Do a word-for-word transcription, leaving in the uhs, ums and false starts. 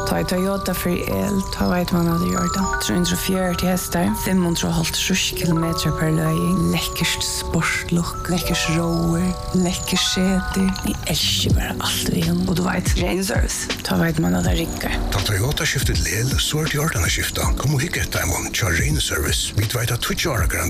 Ta i Toyota för el, ta vet man att det gör det. trehundrafjøruti hästar, femhundrahalvtrýss kilometer per löjning. Läckert sportlook, läckert rower, läckert seter. Ni älskar bara allt vi har. Och du vet, ren service. Ta vet man att det rickar. Ta Toyota skiftet lel, så är det gjort skifta. Kom och hicka ett time on Charging Service. Vi vet att Twitch har garanti